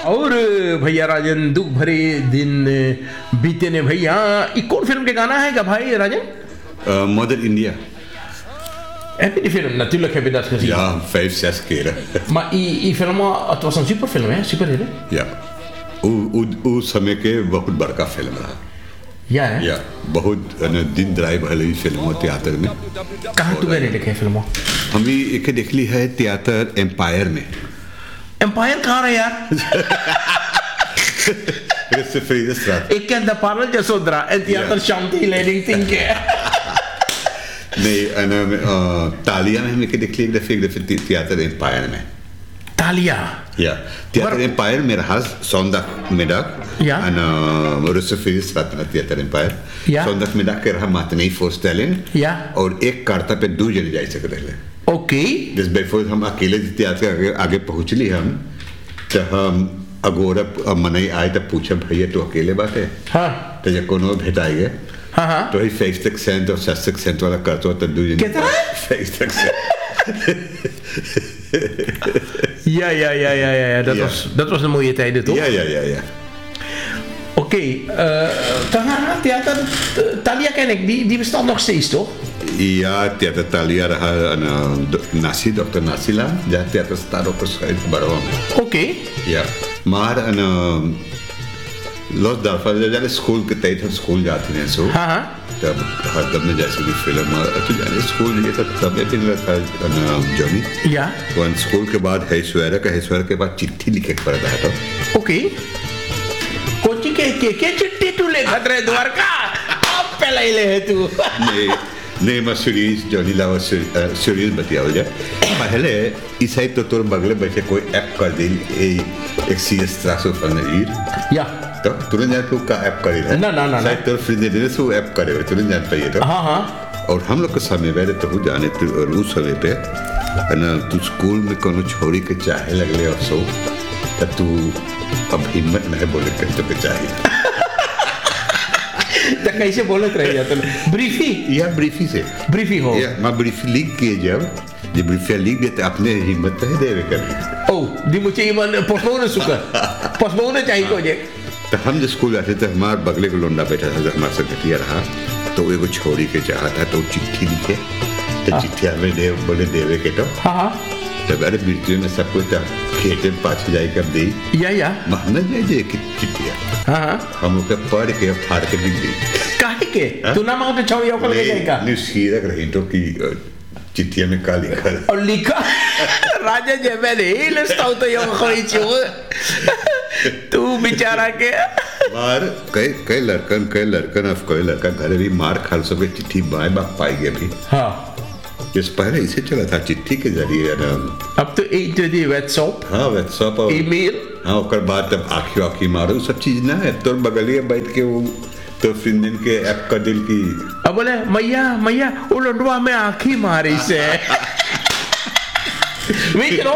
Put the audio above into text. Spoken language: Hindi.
और भैया राजन, दुख भरे दिन बीते ने भैया, ये कौन फिल्म के गाना है क्या भाई राजन? Mother India. Heb je die film? Natuurlijk heb je dat gezien. Ja, 5-6 keer. Maar die film, het was een superfilm, hè? Superhero. Ja. उस समय के बहुत बड़का फिल्म रहा. Ja, hè? Ja, बहुत दिन ड्राइव वाली फिल्म थिएटर में. कहाँ तू गए देखे फिल्म? हम एक देख ली है थिएटर एम्पायर में. एम्पायर कहाँ रहा यार? Ik ken de pareltje zodra en theater Shanti leiding tinken. Nee, en Thalia में हमने देख ली एक दफे थिएटर एम्पायर में. Thalia. Ja, theater Empire में रहा zondagmiddag. Ja. En Russische staat naar theater Empire. Ja. Zondagmiddag के रहा matinee-voorstelling. Ja. और एक कार पे 2 जने जा सकते थे. Oké. Dus bijvoorbeeld हम अकेले theater आगे पहुँच ली हम, तो हम अगोरा मनाई आए तो पूछा भैया तो अकेले बात है. हाँ. तो जब कोनो भेटाएंगे. हाँ हाँ. तो ही 50 cent और 60 cent वाला करता होता 2 जने. कितना? 50 cent. Ja. Dat was een mooie tijd, toch? Ja. Oké, Tahara Theater Thalia ken ik, die bestaat nog steeds, toch? Ja, theater Thalia रहा नासी डॉक्टर नासीला जहाँ theater staat op verschijnt Baron. Oké. Ja, maar los daarvan जब स्कूल के tijd हम स्कूल जाते हैं सो. हाँ. तब हर दम में जैसे भी फिल्म तो जाने स्कूल ये तक समय भी नहीं था जॉनी. Ja. वन स्कूल के बाद हैश्वर्या के बाद चिट्ठी लिखे पड़ता है तो. Oké. कोची के चिट्ठी तू ले खतरे द्वारका अब पहले ले है तू. नहीं मैं सीरीज जॉनी लावा सीरीज बतियाओ जा. पहले इस साइड तो तोर बगले बैठे कोई ऐप कर दे एक सीएस त्रासो फनईर. Ja. तो तुरंत जान तू का ऐप करे है. ना. साइड तोर फ्रेंड ने सो ऐप करे हुए तुरंत जान पाइए तो. हाँ. और हम लोग के समय बैठे तो जाने तू उस समय पे ना तू स्कूल में कोनो छोरी के चाहे लगले और सो तब तू अब हिम्मत नहीं बोले के तो के चाहिए. तो कैसे बोलत रह जाता ब्रीफी? या ब्रीफी से. ब्रीफी हो. या मैं ब्रीफी लीक किए जब ब्रीफी लीक देते अपने हिम्मत नहीं देवे कभी. Oh, die moet je iemand postbode zoeken. Postbode चाहिए को जे. तो हम जब स्कूल आते थे हमारे बगले को लोंडा बैठा था हमारे सेक्रेटरी रहा तो वो छोड़ी के चाहता तो चिट्ठी लिखे तो चिट्ठी हमें बोले देवे के तो. हाँ. तो अरे मृत्यु में सब कुछ खेते पाछ जाए कर दी. या. महंगा जाए कि चिट्ठिया. हाँ. हम उसे पढ़ के फाड़ के लिख दी. काहे के? तू ना मांगते छोड़ियों को लेके जाएगा. नहीं सीरक रही तो कि चिट्ठिया में का लिखा. और लिखा राजा जे मैंने ही लिस्ता तो यो कोई चीज़ तू बेचारा के मार कई लड़का घरे भी मार खाल सके चिट्ठी बाय बाप पाई गए भी. हाँ. जिस पहले इसे चला था चिट्ठी के जरिए ना. अब तो एक जो दी व्हाट्सएप. हाँ व्हाट्सएप और ईमेल. हाँ और बाद तब आँखी मारो सब चीज ना है तो बगलिए बैठ के वो तो फिर के ऐप का दिल की. अब बोले मैया वो लंडवा में आँखी मारी से.